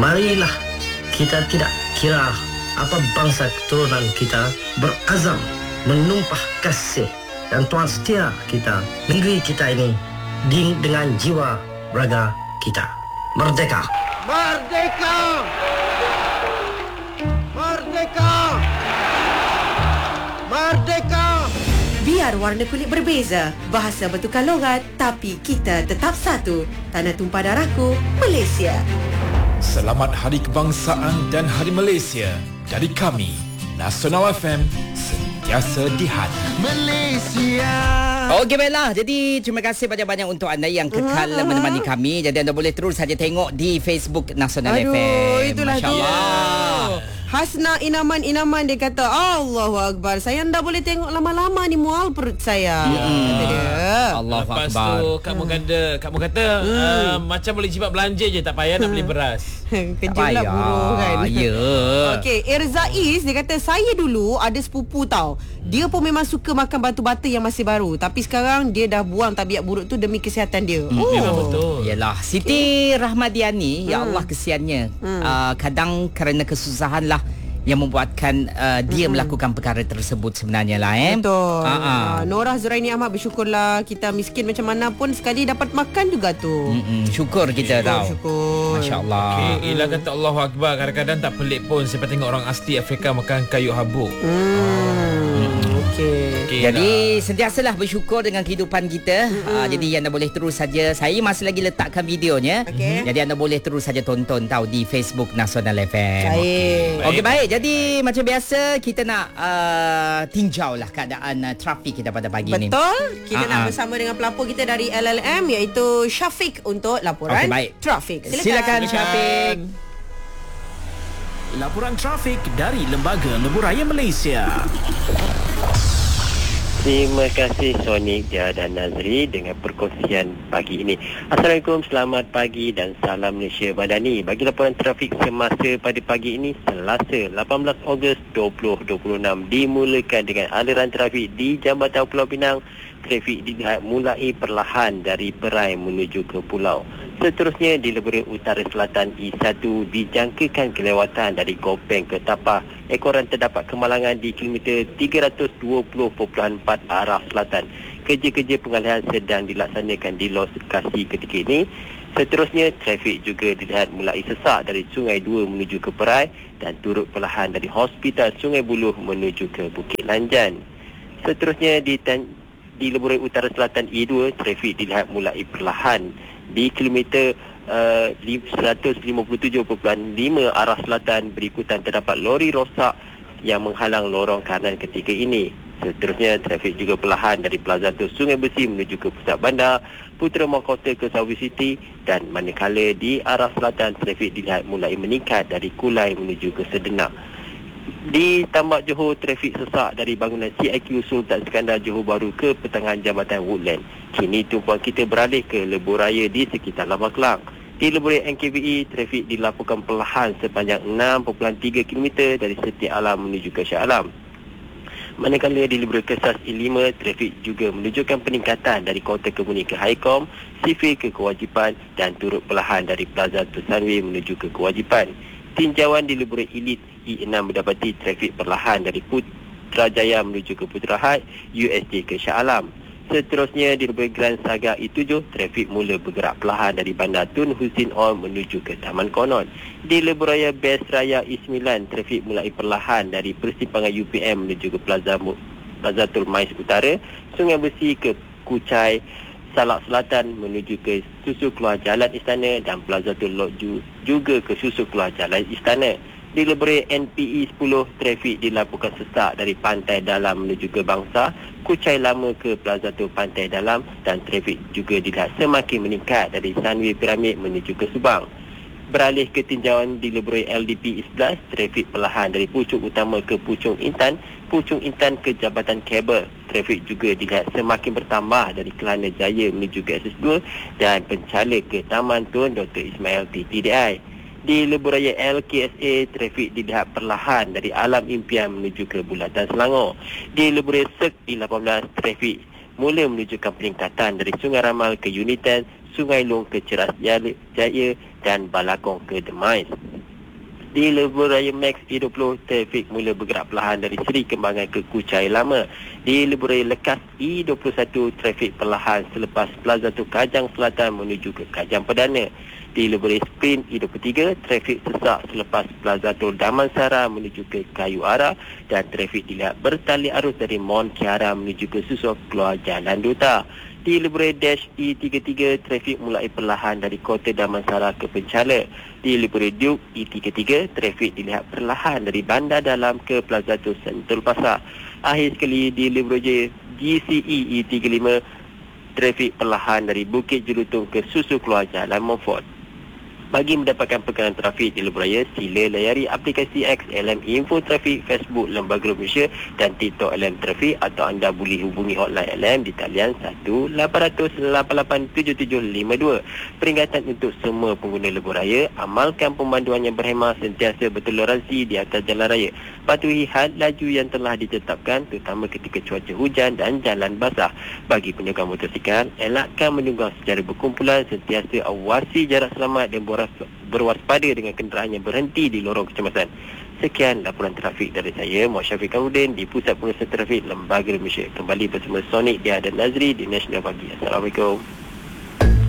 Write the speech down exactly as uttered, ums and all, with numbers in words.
Marilah kita tidak kira apa bangsa keturunan kita, berazam menumpah kasih dan tuan setia kita negeri kita ini dengan jiwa raga kita. Merdeka! Merdeka! Merdeka! Merdeka! Biar warna kulit berbeza, bahasa bertukar logat, tapi kita tetap satu. Tanah tumpah darahku, Malaysia. Selamat Hari Kebangsaan dan Hari Malaysia dari kami, Nasional F M, sentiasa di hati. Malaysia. Okey, baiklah. Jadi terima kasih banyak-banyak untuk anda yang kekal uh-huh. menemani kami. Jadi anda boleh terus saja tengok di Facebook Nasional Aduh, F M. itulah Masya dia. Allah. Hasna Inaman-Inaman dia kata, Allahu Akbar, saya anda boleh tengok lama-lama ni mual perut saya. Hmm. Kata dia. Allahu Lepas Akbar. tu kamu kata, kamu kata Hmm. uh, macam boleh jimat belanja je, tak payah nak beli beras. Kerja Tak pula payah. buruh kan. Ya. Okey, Irzaiz dia kata, saya dulu ada sepupu tau. Dia pun memang suka makan batu-bata yang masih baru, tapi sekarang dia dah buang tabiat buruk tu demi kesihatan dia. Hmm. Oh. Memang betul. Yalah, Siti Rahmadiani, ya Allah kesiannya. Hmm. Uh, kadang kerana kesusahan lah yang membuatkan uh, dia hmm. melakukan perkara tersebut sebenarnya lah eh. Betul. Uh-uh. Uh, Norah Zuraini Ahmad, bersyukurlah kita miskin macam mana pun sekali dapat makan juga tu. Mm-mm. Syukur kita Syukur, tahu. syukur. Masya-Allah. Okay, Ila kata Allahu Akbar. Kadang-kadang tak pelik pun saya tengok orang asli Afrika makan kayu habuk. Hmm. Okey. Okay, Jadi sentiasalah bersyukur dengan kehidupan kita. Mm-hmm. Uh, jadi anda boleh terus saja, saya masih lagi letakkan videonya. Okay. Jadi anda boleh terus saja tonton tahu di Facebook Nasional F M. Baik. Okey, okay, baik. Jadi macam biasa kita nak uh, tinjau lah keadaan uh, trafik kita pada pagi Betul. ni. Betul. Kita Uh-uh. nak bersama dengan pelapor kita dari L L M, iaitu Syafiq, untuk laporan Okey, baik. trafik. Silakan. Silakan Syafiq. Laporan trafik dari Lembaga Lebuh Malaysia. Terima kasih Sonik, Dia dan Nazri dengan perkongsian pagi ini. Assalamualaikum, selamat pagi dan salam Malaysia Madani. Bagi laporan trafik semasa pada pagi ini, Selasa lapan belas Ogos dua ribu dua puluh enam, dimulakan dengan aliran trafik di Jambatan Pulau Pinang. Trafik dilihat mulai perlahan dari Perai menuju ke pulau. Seterusnya di Lebuh Utara Selatan E satu dijangkakan kelewatan dari Kopeng ke Tapah. Ekoran terdapat kemalangan di kilometer tiga ratus dua puluh perpuluhan empat arah selatan. Kerja-kerja pengalihan sedang dilaksanakan di lokasi ketika ini. Seterusnya trafik juga dilihat mulai sesak dari Sungai Dua menuju ke Perai dan turut perlahan dari Hospital Sungai Buloh menuju ke Bukit Lanjan. Seterusnya di Tan- di Lebuh Utara Selatan E dua, trafik dilihat mulai perlahan di kilometer uh, seratus lima puluh tujuh perpuluhan lima arah selatan. Berikutan terdapat lori rosak yang menghalang lorong kanan ketika ini. Seterusnya trafik juga perlahan dari Plaza Tu Sungai Besi menuju ke pusat bandar, Putra Mahkota ke Sawi City, dan manakala di arah selatan trafik dilihat mulai meningkat dari Kulai menuju ke Sedenak. Di Tambak Johor, trafik sesak dari bangunan C I Q Sultan Skandar Johor Bahru ke pertengahan Jambatan Woodland. Kini tumpuan kita beralih ke Lebuh Raya di sekitar Lama Kelang. Di Lebuh N K V E, trafik dilaporkan perlahan sepanjang enam perpuluhan tiga kilometer dari Setia Alam menuju ke Shah Alam. Manakala di Lebuh Kesas E lima, trafik juga menunjukkan peningkatan dari Kota Kemuni ke Haikom, Sifir ke Kewajipan, dan turut perlahan dari Plaza Tusanwi menuju ke Kewajipan. Tinjauan di Lebuh Elite E enam mendapati trafik perlahan dari Putrajaya menuju ke Putrahad, U S J ke Shah Alam. Seterusnya di Lebuh Grand Saga E tujuh, trafik mula bergerak perlahan dari Bandar Tun Husin On menuju ke Taman Konon. Di Lebuh Raya Best Raya E sembilan, trafik mulai perlahan dari persimpangan U P M menuju ke Plaza Plaza Tulmais Utara, Sungai Besi ke Kuchai, Salak Selatan menuju ke Susu Keluar Jalan Istana, dan Plaza Tun Lodju juga ke Susu Keluar Jalan Istana. Di Lebuh N P E sepuluh, trafik dilaporkan sesak dari Pantai Dalam menuju ke Bangsa, Kuchai Lama ke Plaza Tun Pantai Dalam, dan trafik juga dilihat semakin meningkat dari Sunway Piramid menuju ke Subang. Beralih ke tinjauan di Lebuh L D P E sebelas, trafik perlahan dari Pucung Utama ke Pucung Intan, Pucung Intan ke Jabatan Kabel. Trafik juga dilihat semakin bertambah dari Kelana Jaya menuju ke S S dua dan Penchala ke Taman Tun Doktor Ismail T T D I. Di Lebuh Raya L K S A, trafik dilihat perlahan dari Alam Impian menuju ke Bulatan Selangor. Di Lebuh Raya Sek E lapan belas, trafik mula menunjukkan peningkatan dari Sungai Ramal ke Unitan, Sungai Long ke Ceras Jaya, dan Balakong ke Demais. Di Lebuh Raya Max E dua puluh, trafik mula bergerak perlahan dari Seri Kembangan ke Kuchai Lama. Di Lebuh Raya Lekas E dua puluh satu, trafik perlahan selepas Plaza Tu Kajang Selatan menuju ke Kajang Perdana. Di Lebuh Raya Sprint E dua puluh tiga, trafik sesak selepas Plaza Tol Damansara menuju ke Kayu Ara dan trafik dilihat bertali arus dari Mont Kiara menuju ke Susoh keluar Jalan Duta. Di Lebuh Raya Dash E tiga puluh tiga, trafik mulai perlahan dari Kota Damansara ke Penchala. Di Lebuh Raya Duke E tiga puluh tiga, trafik dilihat perlahan dari Bandar Dalam ke Plaza Tol Sentul Pasar. Akhir sekali di Lebuh Raya G C E E tiga puluh lima, trafik perlahan dari Bukit Jelutong ke Susu keluar Jalan Montfort. Bagi mendapatkan perkembangan trafik di Lebuh Raya, sila layari aplikasi X L M Info Trafik, Facebook Lembaga Malaysia dan TikTok L M Trafik, atau anda boleh hubungi hotline L M di talian satu lapan kosong kosong lapan lapan tujuh tujuh lima dua. Peringatan untuk semua pengguna Lebuh Raya, amalkan pemanduan yang berhemah, sentiasa bertoleransi di atas jalan raya. Patuhi had laju yang telah ditetapkan, terutama ketika cuaca hujan dan jalan basah. Bagi penunggang motosikal, elakkan menunggang secara berkumpulan, sentiasa awasi jarak selamat dan berwaspada dengan kenderaan yang berhenti di lorong kecemasan. Sekian laporan trafik dari saya, Muhammad Syafiq Kamudin, di Pusat Pengurusan Trafik Lembaga Malaysia. Kembali bersama Sonic, Dia dan Nazri di National Pagi. Assalamualaikum.